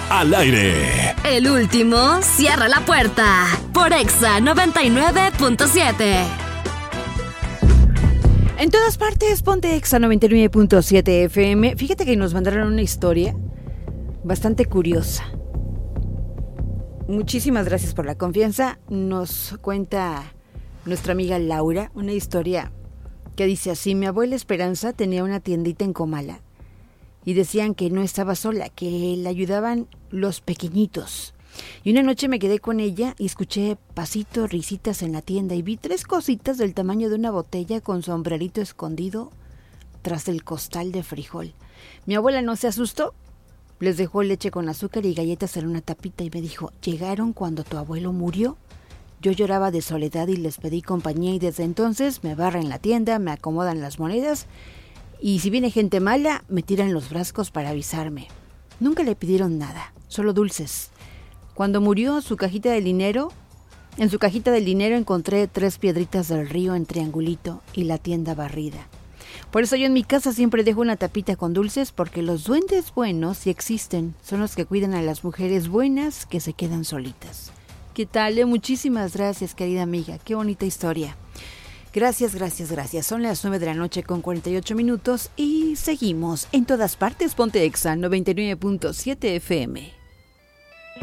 al aire. El último cierra la puerta por Exa 99.7. En todas partes, ponte Exa 99.7 FM. Fíjate que nos mandaron una historia bastante curiosa. Muchísimas gracias por la confianza. Nos cuenta nuestra amiga Laura una historia que dice así: mi abuela Esperanza tenía una tiendita en Comala y decían que no estaba sola, que le ayudaban los pequeñitos. Y una noche me quedé con ella y escuché pasitos, risitas en la tienda y vi 3 cositas del tamaño de una botella con sombrerito escondido tras el costal de frijol. Mi abuela no se asustó. Les dejó leche con azúcar y galletas en una tapita y me dijo: ¿llegaron cuando tu abuelo murió? Yo lloraba de soledad y les pedí compañía y desde entonces me barren la tienda, me acomodan las monedas y si viene gente mala me tiran los frascos para avisarme. Nunca le pidieron nada, solo dulces. Cuando murió en su cajita del dinero encontré 3 piedritas del río en triangulito y la tienda barrida. Por eso yo en mi casa siempre dejo una tapita con dulces, porque los duendes buenos, si existen, son los que cuidan a las mujeres buenas que se quedan solitas. ¿Qué tal? Muchísimas gracias, querida amiga. Qué bonita historia. Gracias. Son las 9 de la noche con 48 minutos y seguimos en todas partes. Ponte Exa 99.7 FM.